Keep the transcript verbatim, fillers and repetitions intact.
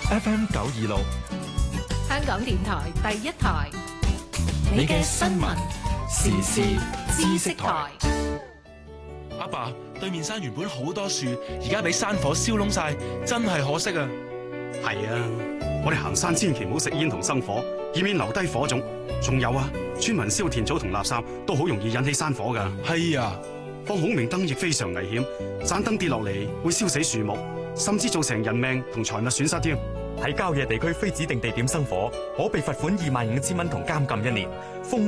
F M 九二六， 香港電台第一台， 你嘅新聞時事知識台。 阿爸，對面山原本好多樹，而家俾山火燒燶晒，真係可惜啊！ 係啊，我哋行山千祈唔好食煙同生火，以免留低火種。仲有啊，村民燒田草同垃圾都好容易引起山火噶。 係啊， 放孔明燈亦非常危險，盞燈跌落嚟會燒死樹木，甚至造成人命同財物損失添。 喺郊野地區非指定地點生火，可被罰款二萬五千蚊同監禁一年。風